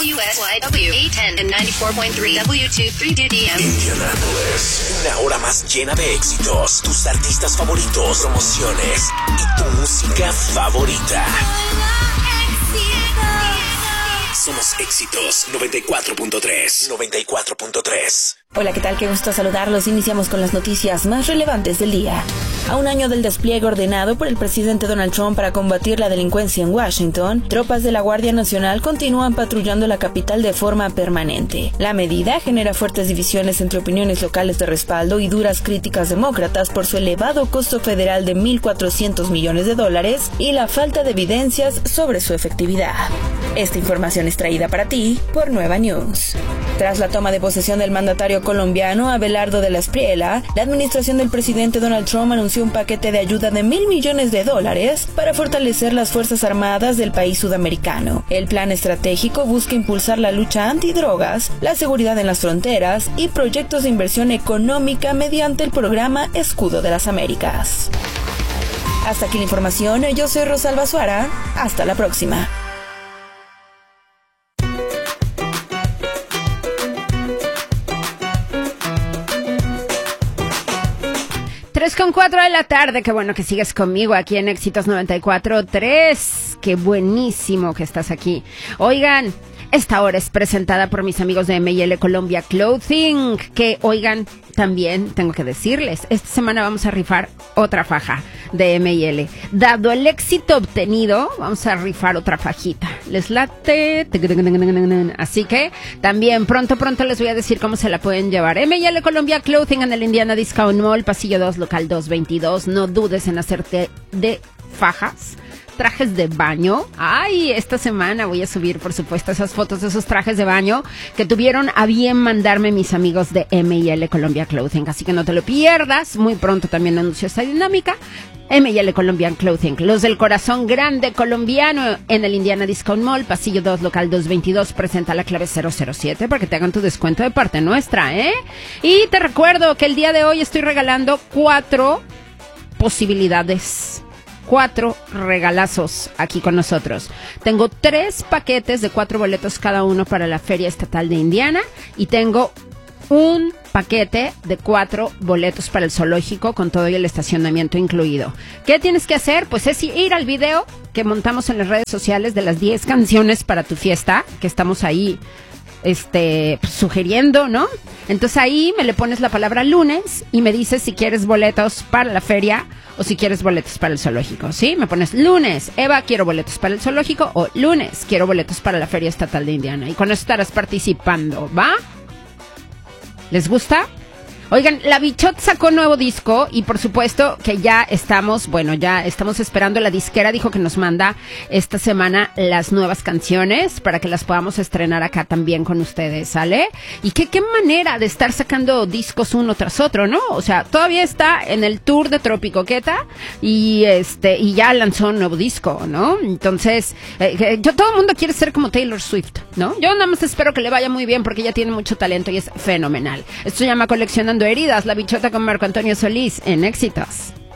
WSYW 810 and 94.3 W23DDM. Indianapolis, una hora más llena de éxitos, tus artistas favoritos, promociones y tu música favorita. Somos Éxitos 94.3. 94.3. Hola, ¿qué tal? Qué gusto saludarlos. Iniciamos con las noticias más relevantes del día. A un año del despliegue ordenado por el presidente Donald Trump para combatir la delincuencia en Washington, tropas de la Guardia Nacional continúan patrullando la capital de forma permanente. La medida genera fuertes divisiones entre opiniones locales de respaldo y duras críticas demócratas por su elevado costo federal de $1,400 millones y la falta de evidencias sobre su efectividad. Esta información es traída para ti por Nueva News. Tras la toma de posesión del mandatario colombiano Abelardo de la Espriella, la administración del presidente Donald Trump anunció un paquete de ayuda de $1,000 millones para fortalecer las Fuerzas Armadas del país sudamericano. El plan estratégico busca impulsar la lucha antidrogas, la seguridad en las fronteras y proyectos de inversión económica mediante el programa Escudo de las Américas. Hasta aquí la información, yo soy Rosalba Suara, hasta la próxima. 3:04 de la tarde, qué bueno que sigues conmigo aquí en Éxitos 94.3, qué buenísimo que estás aquí. Oigan, esta hora es presentada por mis amigos de M&L Colombia Clothing, que oigan, también tengo que decirles, esta semana vamos a rifar otra faja de M&L. Dado el éxito obtenido, vamos a rifar otra fajita. ¿Les late? Así que también pronto les voy a decir cómo se la pueden llevar. M&L Colombia Clothing en el Indiana Discount Mall, pasillo 2, local 222. No dudes en hacerte de fajas, trajes de baño. Ay, esta semana voy a subir, por supuesto, esas fotos de esos trajes de baño que tuvieron a bien mandarme mis amigos de M&L Colombia Clothing. Así que no te lo pierdas. Muy pronto también anuncio esta dinámica. M&L Colombian Clothing, los del corazón grande colombiano en el Indiana Discount Mall, pasillo 2, local 222, presenta la clave 007 para que te hagan tu descuento de parte nuestra, ¿eh? Y te recuerdo que el día de hoy estoy regalando 4 posibilidades. 4 regalazos aquí con nosotros. Tengo 3 paquetes de 4 boletos cada uno para la Feria Estatal de Indiana y tengo un paquete de 4 boletos para el zoológico con todo y el estacionamiento incluido. ¿Qué tienes que hacer? Pues es ir al video que montamos en las redes sociales de las 10 canciones para tu fiesta, que estamos ahí sugiriendo, ¿no? Entonces ahí me le pones la palabra lunes y me dices si quieres boletos para la feria o si quieres boletos para el zoológico, ¿sí? Me pones lunes, Eva, quiero boletos para el zoológico, o lunes, quiero boletos para la Feria Estatal de Indiana. Y con eso estarás participando, ¿va? ¿Les gusta? Oigan, la Bichot sacó nuevo disco y por supuesto que ya estamos esperando. La disquera dijo que nos manda esta semana las nuevas canciones para que las podamos estrenar acá también con ustedes, ¿sale? Y qué manera de estar sacando discos uno tras otro, ¿no? O sea, todavía está en el tour de Tropicoqueta y ya lanzó un nuevo disco, ¿no? Entonces, todo el mundo quiere ser como Taylor Swift, ¿no? Yo nada más espero que le vaya muy bien porque ella tiene mucho talento y es fenomenal. Esto se llama Coleccionando Heridas, La Bichota con Marco Antonio Solís en Éxitos.